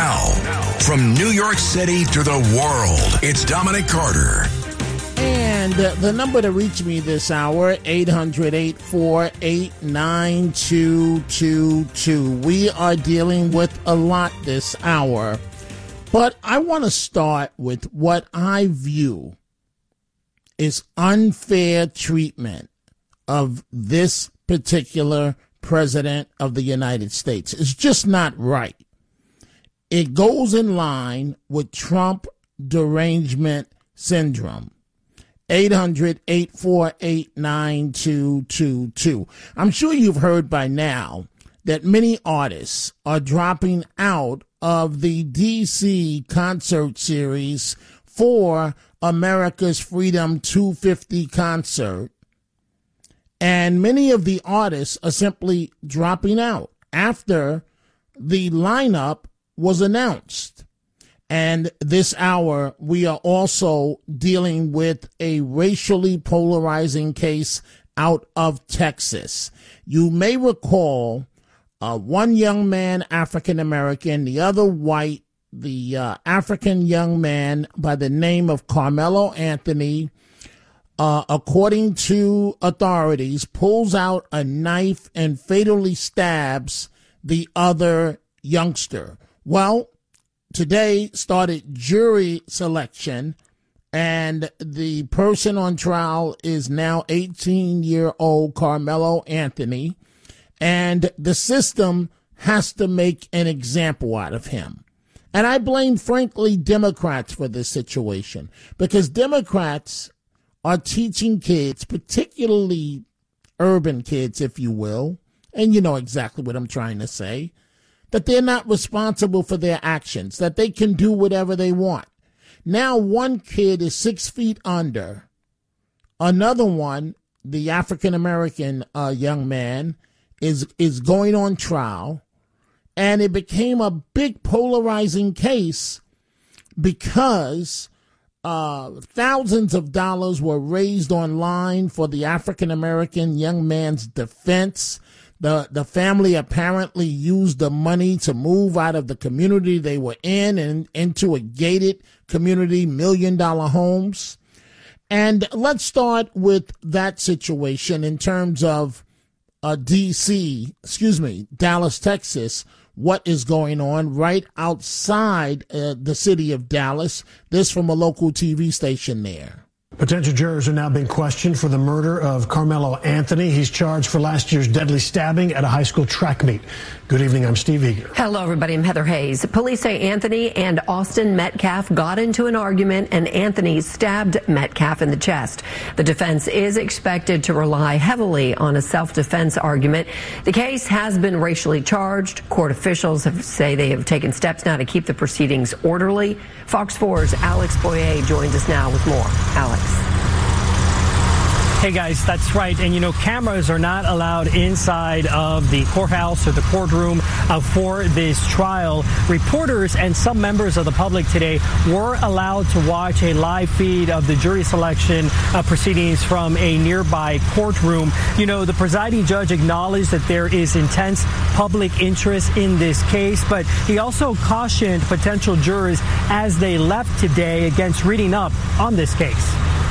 Now, from New York City to the world, it's Dominic Carter. And the number to reach me this hour, 800-848-9222. We are dealing with a lot this hour, but I want to start with what I view is unfair treatment of this particular president of the United States. It's just not right. It goes in line with Trump derangement syndrome. 800-848-9222. I'm sure you've heard by now that many artists are dropping out of the D.C. concert series for America's Freedom 250 concert. And many of the artists are simply dropping out after the lineup was announced. And this hour, we are also dealing with a racially polarizing case out of Texas. You may recall one young man, African-American, the other white, the African young man by the name of Carmelo Anthony, according to authorities, pulls out a knife and fatally stabs the other youngster. Well, today started jury selection, and the person on trial is now 18-year-old Carmelo Anthony, and the system has to make an example out of him. And I blame, frankly, Democrats for this situation, because Democrats are teaching kids, particularly urban kids, if you will, and you know exactly what I'm trying to say, that they're not responsible for their actions, that they can do whatever they want. Now one kid is 6 feet under. Another one, the African-American young man, is going on trial. And it became a big polarizing case because thousands of dollars were raised online for the African-American young man's defense. The family apparently used the money to move out of the community they were in and into a gated community, $1 million homes. And let's start with that situation in terms of Dallas, Texas. What is going on right outside the city of Dallas? This from a local TV station there. Potential jurors are now being questioned for the murder of Carmelo Anthony. He's charged for last year's deadly stabbing at a high school track meet. Good evening, I'm Steve Eager. Hello, everybody. I'm Heather Hayes. Police say Anthony and Austin Metcalf got into an argument, and Anthony stabbed Metcalf in the chest. The defense is expected to rely heavily on a self-defense argument. The case has been racially charged. Court officials say they have taken steps now to keep the proceedings orderly. Fox 4's Alex Boyer joins us now with more. Alex. Hey guys, that's right. And you know, cameras are not allowed inside of the courthouse or the courtroom for this trial. Reporters and some members of the public today were allowed to watch a live feed of the jury selection proceedings from a nearby courtroom. You know, the presiding judge acknowledged that there is intense public interest in this case, but he also cautioned potential jurors as they left today against reading up on this case.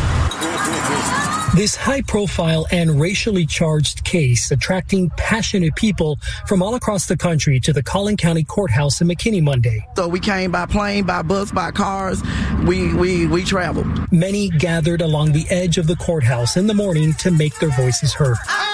This high-profile and racially charged case attracting passionate people from all across the country to the Collin County Courthouse in McKinney Monday. So we came by plane, by bus, by cars. We traveled. Many gathered along the edge of the courthouse in the morning to make their voices heard.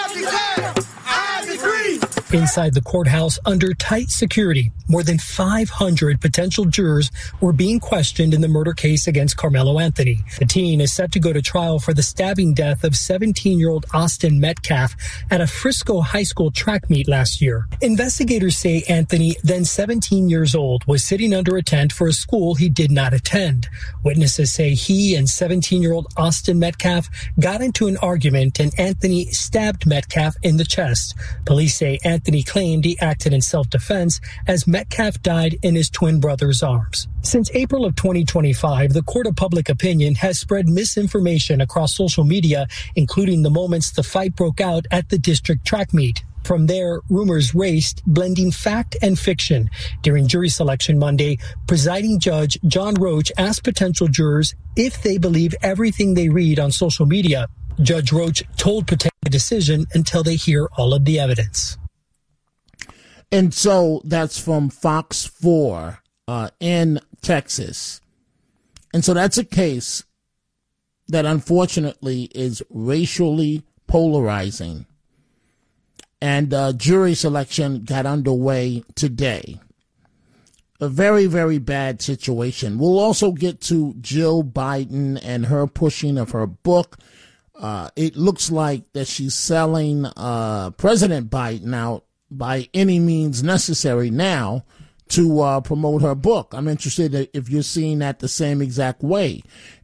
Inside the courthouse, under tight security, more than 500 potential jurors were being questioned in the murder case against Carmelo Anthony. The teen is set to go to trial for the stabbing death of 17-year-old Austin Metcalf at a Frisco high school track meet last year. Investigators say Anthony, then 17 years old, was sitting under a tent for a school he did not attend. Witnesses say he and 17-year-old Austin Metcalf got into an argument and Anthony stabbed Metcalf in the chest. Police say Anthony claimed he acted in self-defense as Metcalf died in his twin brother's arms. Since April of 2025, the Court of Public Opinion has spread misinformation across social media, including the moments the fight broke out at the district track meet. From there, rumors raced, blending fact and fiction. During jury selection Monday, presiding judge John Roach asked potential jurors if they believe everything they read on social media. Judge Roach told Patel the decision until they hear all of the evidence. And so that's from Fox 4 in Texas. And so that's a case that unfortunately is racially polarizing. And jury selection got underway today. A very, very bad situation. We'll also get to Jill Biden and her pushing of her book. It looks like that she's selling President Biden out by any means necessary now to promote her book. I'm interested if you're seeing that the same exact way.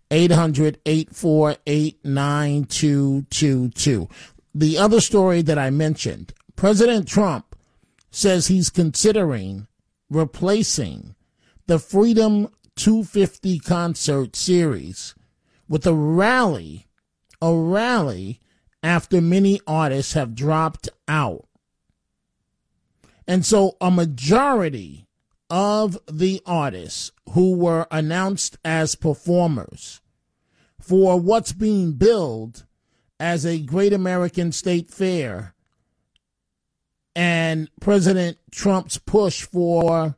800-848-9222. The other story that I mentioned, President Trump says he's considering replacing the Freedom 250 concert series with a rally after many artists have dropped out. And so a majority of the artists who were announced as performers for what's being billed as a Great American State Fair and President Trump's push for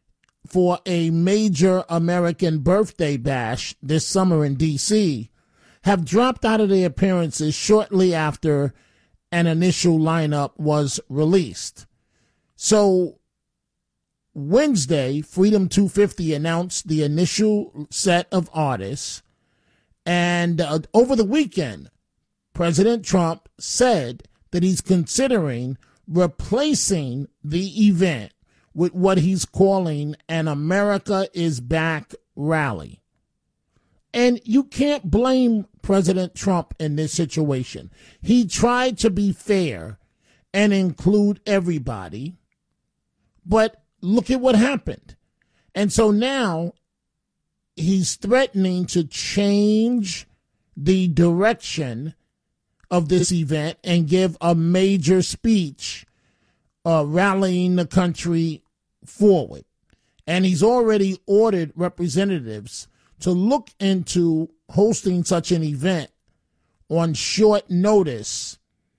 a major American birthday bash this summer in D.C. have dropped out of their appearances shortly after an initial lineup was released. So Wednesday, Freedom 250 announced the initial set of artists, and over the weekend, President Trump said that he's considering replacing the event with what he's calling an America is Back rally. And you can't blame President Trump in this situation. He tried to be fair and include everybody, but look at what happened. And so now he's threatening to change the direction of this event and give a major speech rallying the country forward. And he's already ordered representatives to look into hosting such an event on short notice.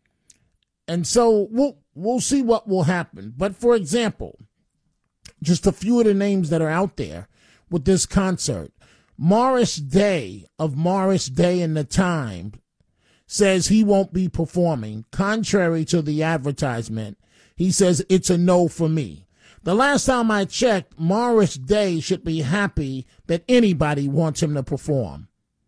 And so we'll see what will happen. But for example, just a few of the names that are out there with this concert. Morris Day of Morris Day and the Time says he won't be performing. Contrary to the advertisement, he says it's a no for me. The last time I checked, Morris Day should be happy that anybody wants him to perform.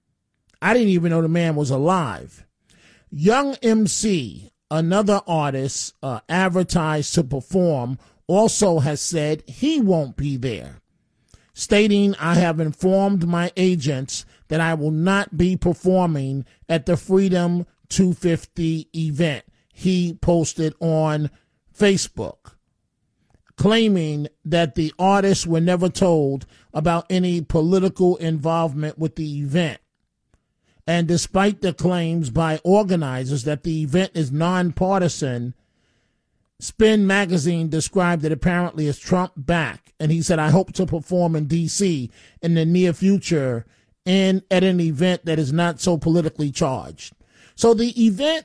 I didn't even know the man was alive. Young MC, another artist advertised to perform, also has said he won't be there, stating, I have informed my agents that I will not be performing at the Freedom 250 event. He posted on Facebook, claiming that the artists were never told about any political involvement with the event. And despite the claims by organizers that the event is nonpartisan, Spin magazine described it apparently as Trump back. And he said, I hope to perform in D.C. in the near future and at an event that is not so politically charged. So the event,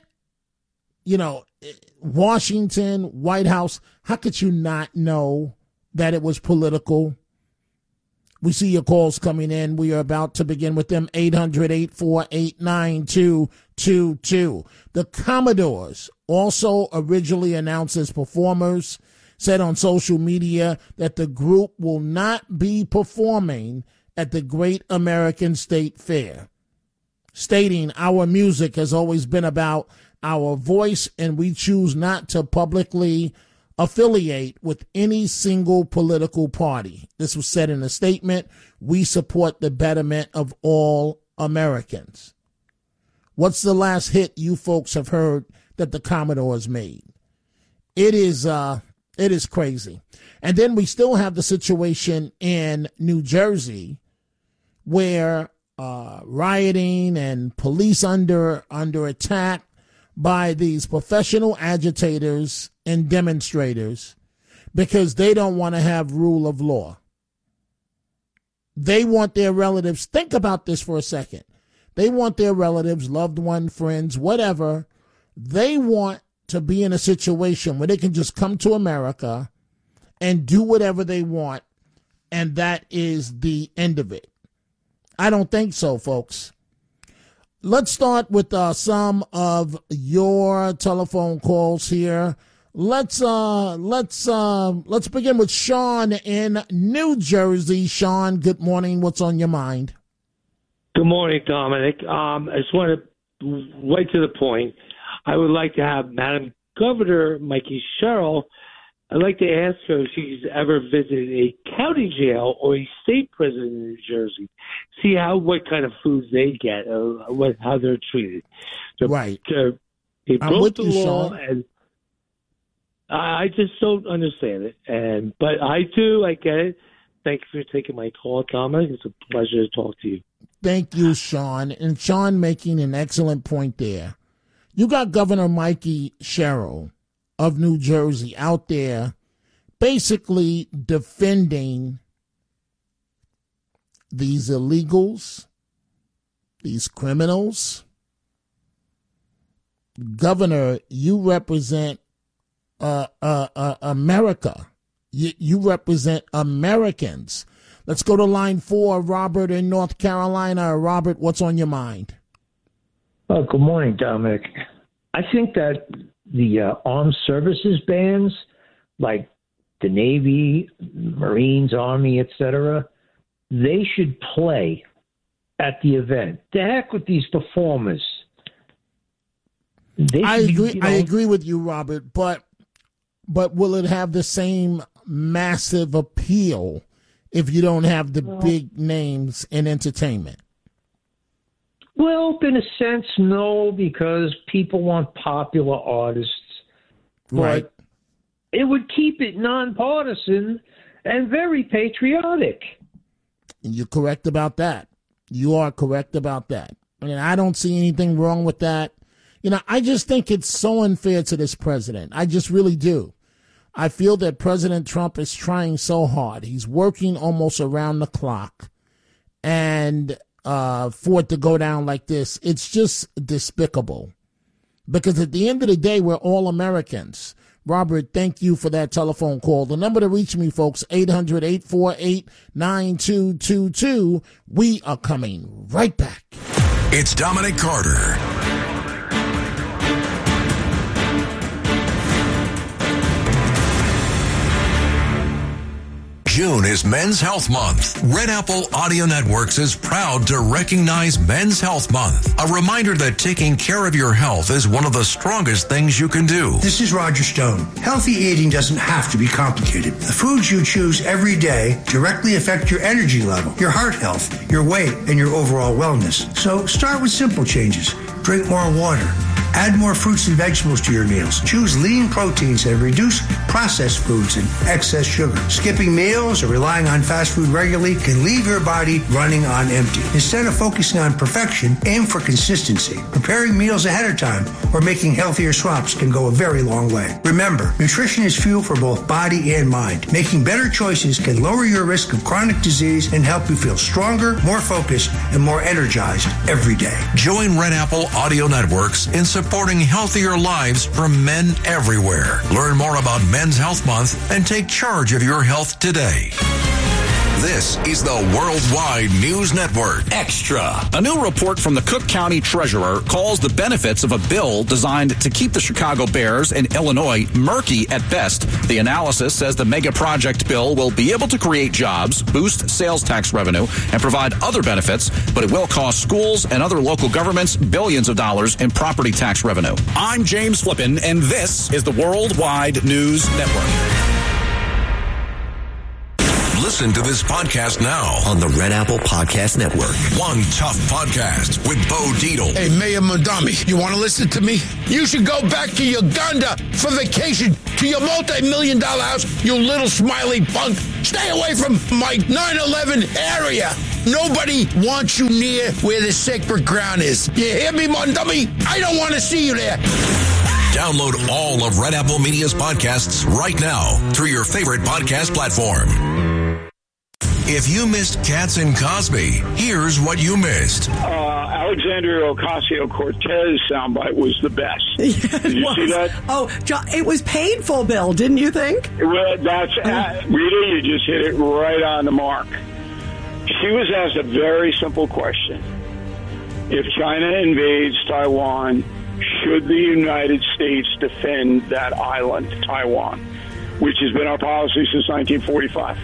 Washington, White House, how could you not know that it was political? We see your calls coming in. We are about to begin with them. 800-848-9222. The Commodores, also originally announced as performers, said on social media that the group will not be performing at the Great American State Fair, stating our music has always been about our voice and we choose not to publicly affiliate with any single political party. This was said in a statement. We support the betterment of all Americans. What's the last hit you folks have heard that the Commodores made? It is crazy. And then we still have the situation in New Jersey where rioting and police under attack by these professional agitators and demonstrators because they don't want to have rule of law. They want their relatives, think about this for a second. They want their relatives, loved ones, friends, whatever. They want to be in a situation where they can just come to America and do whatever they want, and that is the end of it. I don't think so, folks. Let's start with some of your telephone calls here. Let's begin with Sean in New Jersey. Sean, good morning. What's on your mind? Good morning, Dominic. I just want to right to the point. I would like to have Madam Governor Mikey Sherrill. I'd like to ask her if she's ever visited a county jail or a state prison in New Jersey. See what kind of foods they get, how they're treated. Right. They broke the law, Sean. and I just don't understand it. But I do. I get it. Thank you for taking my call, Dominic. It's a pleasure to talk to you. Thank you, Sean. And Sean making an excellent point there. You got Governor Mikey Sherrill of New Jersey out there basically defending these illegals, these criminals. Governor, you represent America. You represent Americans. Let's go to line 4, Robert in North Carolina. Robert, what's on your mind? Oh, good morning, Dominic. I think that the armed services bands, like the Navy, Marines, Army, etc., they should play at the event. The heck with these performers. I agree with you, Robert, but will it have the same massive appeal if you don't have the big names in entertainment? Well, in a sense, no, because people want popular artists. Right. But it would keep it nonpartisan and very patriotic. You're correct about that. You are correct about that. And I don't see anything wrong with that. You know, I just think it's so unfair to this president. I just really do. I feel that President Trump is trying so hard. He's working almost around the clock. And for it to go down like this, it's just despicable. Because at the end of the day, we're all Americans. Robert, thank you for that telephone call. The number to reach me, folks, 800-848-9222. We are coming right back. It's Dominic Carter. June is Men's Health Month. Red Apple Audio Networks is proud to recognize Men's Health Month. A reminder that taking care of your health is one of the strongest things you can do. This is Roger Stone. Healthy eating doesn't have to be complicated. The foods you choose every day directly affect your energy level, your heart health, your weight, and your overall wellness. So start with simple changes. Drink more water. Add more fruits and vegetables to your meals. Choose lean proteins and reduce processed foods and excess sugar. Skipping meals or relying on fast food regularly can leave your body running on empty. Instead of focusing on perfection, aim for consistency. Preparing meals ahead of time or making healthier swaps can go a very long way. Remember, nutrition is fuel for both body and mind. Making better choices can lower your risk of chronic disease and help you feel stronger, more focused, and more energized every day. Join Red Apple Audio Networks in supporting healthier lives from men everywhere. Learn more about Men's Health Month and take charge of your health today. This is the Worldwide News Network Extra. A new report from the Cook County Treasurer calls the benefits of a bill designed to keep the Chicago Bears and Illinois murky at best. The analysis says the mega project bill will be able to create jobs, boost sales tax revenue, and provide other benefits, but it will cost schools and other local governments billions of dollars in property tax revenue. I'm James Flippin, and this is the Worldwide News Network. Listen to this podcast now on the Red Apple Podcast Network. One Tough Podcast with Bo Dietl. Hey, Mayor Mondami, you want to listen to me? You should go back to Uganda for vacation to your multi-million-dollar house, you little smiley punk. Stay away from my 9/11 area. Nobody wants you near where the sacred ground is. You hear me, Mondummy? I don't want to see you there. Download all of Red Apple Media's podcasts right now through your favorite podcast platform. If you missed Katz and Cosby, here's what you missed. Alexandria Ocasio-Cortez soundbite was the best. Yeah, Did you see that? Oh, it was painful, Bill, didn't you think? Well, Rita, you just hit it right on the mark. She was asked a very simple question. If China invades Taiwan, should the United States defend that island, Taiwan, which has been our policy since 1945?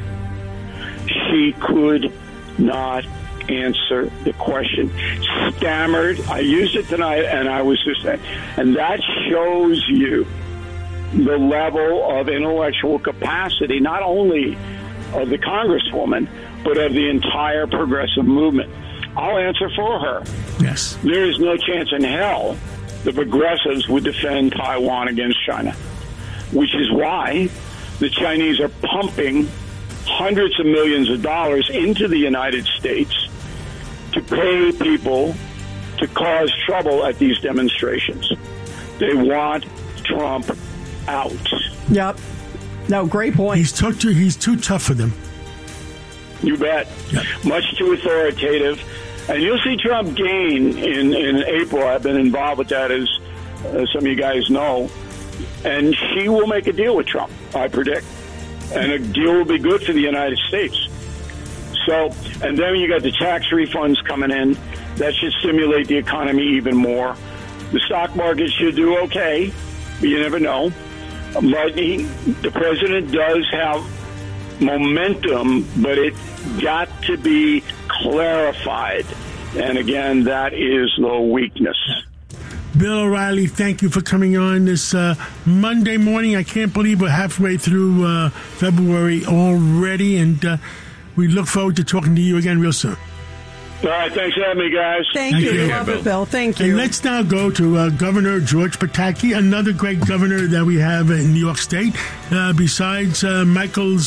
She could not answer the question. Stammered. I used it tonight, and I was just saying. And that shows you the level of intellectual capacity, not only of the Congresswoman, but of the entire progressive movement. I'll answer for her. Yes. There is no chance in hell the progressives would defend Taiwan against China, which is why the Chinese are pumping hundreds of millions of dollars into the United States to pay people to cause trouble at these demonstrations. They want Trump out. Yep. No, great point. He's too tough for them. You bet. Yep. Much too authoritative. And you'll see Trump gain in April. I've been involved with that, as some of you guys know. And she will make a deal with Trump, I predict. And a deal will be good for the United States. So, and then you got the tax refunds coming in. That should stimulate the economy even more. The stock market should do okay, but you never know. But the president does have momentum, but it got to be clarified. And again, that is the weakness. Bill O'Reilly, thank you for coming on this Monday morning. I can't believe we're halfway through February already, and we look forward to talking to you again real soon. All right, thanks for having me, guys. Thank you. Love it, Bill. Thank you. And let's now go to Governor George Pataki, another great governor that we have in New York State, besides Michael's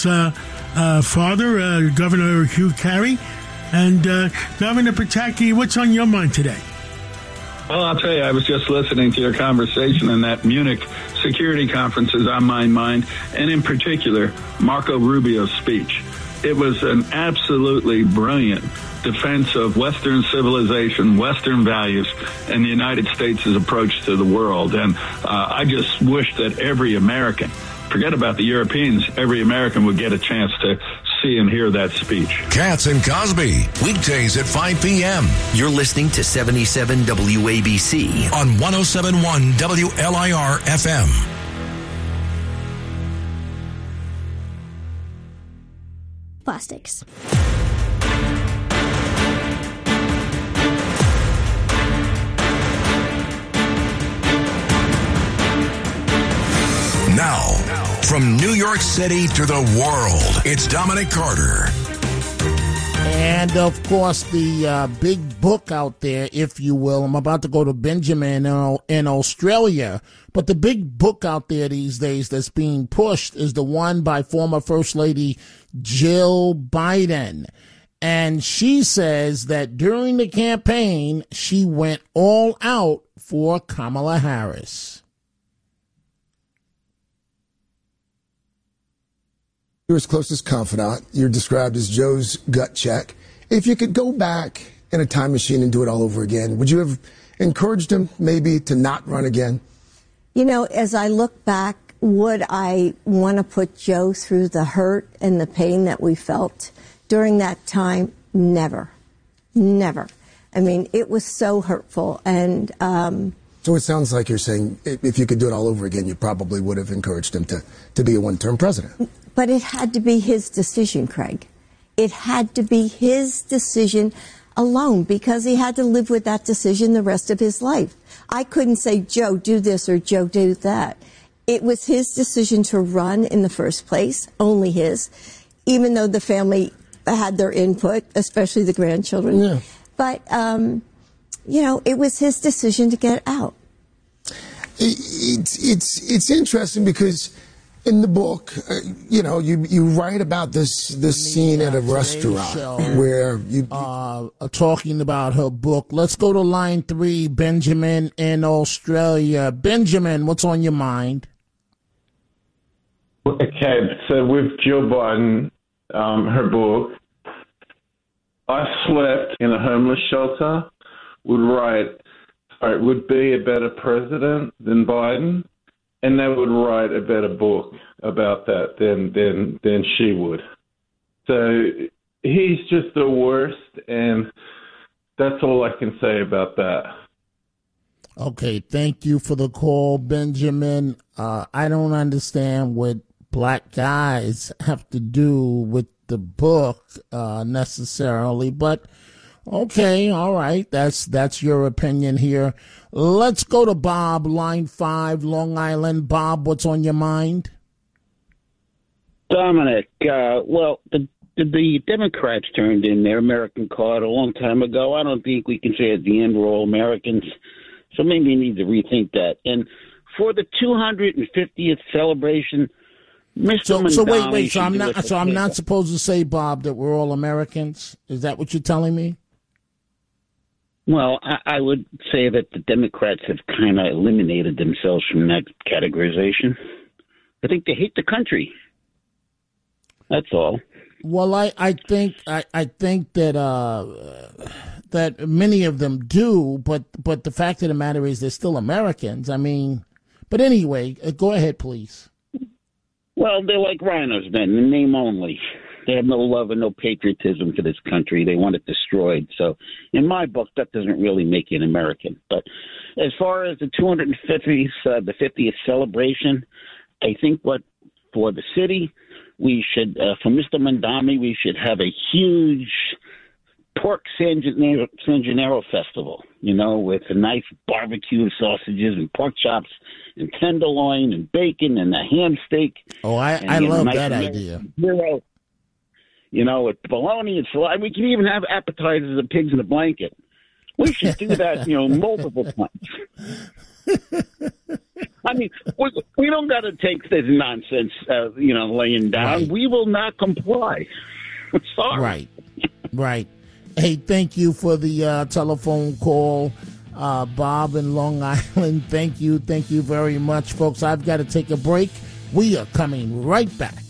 father, Governor Hugh Carey. And Governor Pataki, what's on your mind today? Well, I'll tell you, I was just listening to your conversation, and that Munich Security Conference is on my mind, and in particular, Marco Rubio's speech. It was an absolutely brilliant defense of Western civilization, Western values, and the United States' approach to the world. And I just wish that every American, forget about the Europeans, every American would get a chance to see and hear that speech. Katz and Cosby, weekdays at 5 p.m. You're listening to 77 WABC on 107.1 WLIR FM. Plastics. Now, from New York City to the world, it's Dominic Carter. And, of course, the big book out there, if you will. I'm about to go to Benjamin in Australia. But the big book out there these days that's being pushed is the one by former First Lady Jill Biden. And she says that during the campaign, she went all out for Kamala Harris. You're his closest confidant. You're described as Joe's gut check. If you could go back in a time machine and do it all over again, would you have encouraged him maybe to not run again? You know, as I look back, would I want to put Joe through the hurt and the pain that we felt during that time? Never. Never. I mean, it was so hurtful. And so it sounds like you're saying if you could do it all over again, you probably would have encouraged him to be a one-term president. But it had to be his decision, Craig. It had to be his decision alone, because he had to live with that decision the rest of his life. I couldn't say, Joe, do this or Joe, do that. It was his decision to run in the first place, only his, even though the family had their input, especially the grandchildren. Yeah. But, you know, it was his decision to get out. It's interesting because In the book, you write about this scene at a restaurant where you talking about her book. Let's go to line 3, Benjamin in Australia. Benjamin, what's on your mind? Okay, so with Jill Biden, her book, I slept in a homeless shelter, would be a better president than Biden. And they would write a better book about that than she would. So he's just the worst, and that's all I can say about that. Okay, thank you for the call, Benjamin. I don't understand what black guys have to do with the book necessarily, but okay, all right. That's your opinion here. Let's go to Bob, line 5, Long Island. Bob, what's on your mind? Dominic, the Democrats turned in their American card a long time ago. I don't think we can say at the end we're all Americans, so maybe we need to rethink that. And for the 250th celebration, Mr. Mandami So I'm not supposed to say, Bob, that we're all Americans? Is that what you're telling me? Well, I would say that the Democrats have kind of eliminated themselves from that categorization. I think they hate the country. That's all. Well, I think that that many of them do, but the fact of the matter is they're still Americans. I mean, but anyway, go ahead, please. Well, they're like rhinos then, in name only. They have no love and no patriotism for this country. They want it destroyed. So in my book, that doesn't really make you an American. But as far as the 50th celebration, I think for the city, we should, for Mr. Mandami, we should have a huge pork San Gennaro festival, with a nice barbecue of sausages and pork chops and tenderloin and bacon and a ham steak. Oh, I love that idea. With bologna and salami. We can even have appetizers of pigs in a blanket. We should do that, multiple times. I mean, we don't got to take this nonsense, laying down. Right. We will not comply. I'm sorry. Right. Hey, thank you for the telephone call, Bob in Long Island. Thank you very much, folks. I've got to take a break. We are coming right back.